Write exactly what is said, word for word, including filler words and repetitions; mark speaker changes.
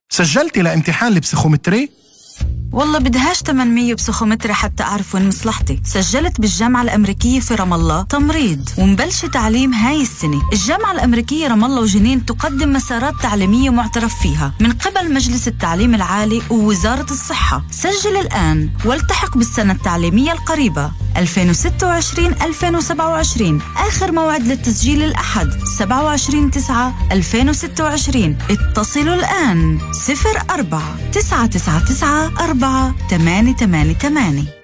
Speaker 1: سجلتي لامتحان البسيخومتري؟
Speaker 2: والله بدهاش ثمانمية بسيخومتري حتى أعرف وين مصلحتي. سجلت بالجامعة الأمريكية في رام الله تمريض ومبلش تعليم هاي السنة. الجامعة الأمريكية رام الله وجنين تقدم مسارات تعليمية معترف فيها من قبل مجلس التعليم العالي ووزارة الصحة. سجل الآن والتحق بالسنة التعليمية القريبة ألفين وستة وعشرين ألفين وسبعة وعشرين. آخر موعد للتسجيل الأحد سبعة وعشرين تسعة ألفين وستة وعشرين. اتصلوا الآن صفر أربعة تسعة تسعة تسعة أربعة ثمانية ثمانية ثمانية.